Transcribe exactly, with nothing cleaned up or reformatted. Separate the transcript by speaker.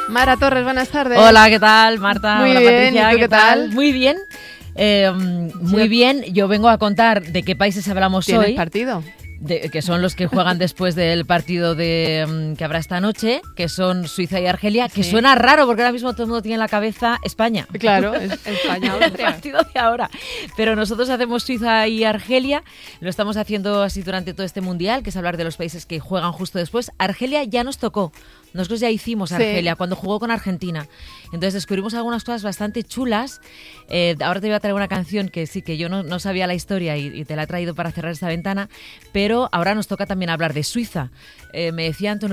Speaker 1: Mara Torres, buenas tardes.
Speaker 2: Hola, ¿qué tal, Marta?
Speaker 1: Muy
Speaker 2: Hola,
Speaker 1: bien,
Speaker 2: Patricia,
Speaker 1: ¿y tú
Speaker 2: ¿qué
Speaker 1: qué tal?
Speaker 2: Muy bien. Eh, muy
Speaker 1: Yo-
Speaker 2: bien, yo vengo a contar de qué países hablamos
Speaker 1: ¿Tienes
Speaker 2: hoy,
Speaker 1: partido?
Speaker 2: de- que son los que juegan después del partido de, mm, que habrá esta noche, que son Suiza y Argelia, que
Speaker 1: Sí.
Speaker 2: suena raro porque ahora mismo todo el mundo tiene en la cabeza España.
Speaker 1: Claro, es España,
Speaker 2: El
Speaker 1: Austria.
Speaker 2: partido de ahora. Pero nosotros hacemos Suiza y Argelia, lo estamos haciendo así durante todo este mundial, que es hablar de los países que juegan justo después. Argelia ya nos tocó. Nosotros ya hicimos
Speaker 1: Sí.
Speaker 2: Argelia cuando jugó con Argentina. Entonces descubrimos algunas cosas bastante chulas. Eh, ahora te voy a traer una canción que sí, que yo no, no sabía la historia y, y te la he traído para cerrar esta ventana. Pero ahora nos toca también hablar de Suiza. Eh, me decía Antonio